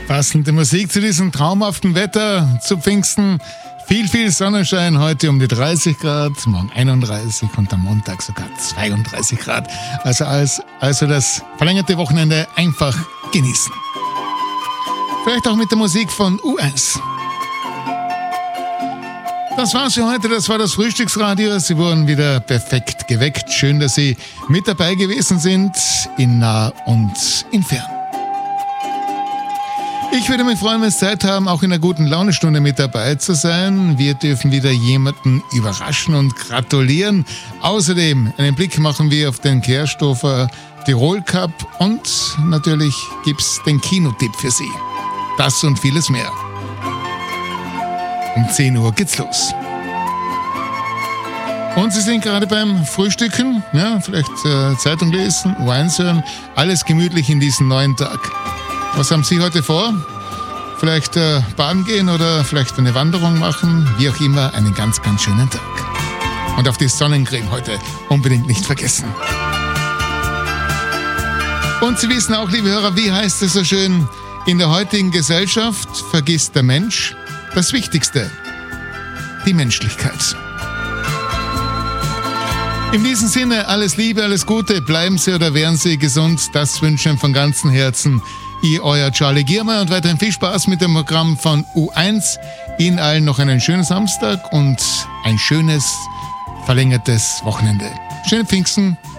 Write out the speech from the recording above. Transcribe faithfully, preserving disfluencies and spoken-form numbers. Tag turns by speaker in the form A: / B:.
A: Passende Musik zu diesem traumhaften Wetter zu Pfingsten. Viel, viel Sonnenschein, heute um die dreißig Grad, morgen einunddreißig und am Montag sogar zweiunddreißig Grad. Also, als, also das verlängerte Wochenende einfach genießen. Vielleicht auch mit der Musik von U eins. Das war's für heute, das war das Frühstücksradio. Sie wurden wieder perfekt geweckt. Schön, dass Sie mit dabei gewesen sind, in nah und in fern. Ich würde mich freuen, wenn Sie Zeit haben, auch in einer guten Launestunde mit dabei zu sein. Wir dürfen wieder jemanden überraschen und gratulieren. Außerdem einen Blick machen wir auf den Kehrstofer Tirol Cup und natürlich gibt's den Kinotipp für Sie. Das und vieles mehr. Um zehn Uhr geht's los. Und Sie sind gerade beim Frühstücken, ja, vielleicht äh, Zeitung lesen, U eins hören, alles gemütlich in diesen neuen Tag. Was haben Sie heute vor? Vielleicht äh, baden gehen oder vielleicht eine Wanderung machen? Wie auch immer, einen ganz, ganz schönen Tag. Und auf die Sonnencreme heute unbedingt nicht vergessen. Und Sie wissen auch, liebe Hörer, wie heißt es so schön? In der heutigen Gesellschaft vergisst der Mensch das Wichtigste, die Menschlichkeit. In diesem Sinne, alles Liebe, alles Gute, bleiben Sie oder werden Sie gesund, das wünschen von ganzem Herzen Ihr, euer Charlie Giermeier und weiterhin viel Spaß mit dem Programm von U eins. Ihnen allen noch einen schönen Samstag und ein schönes, verlängertes Wochenende. Schöne Pfingsten.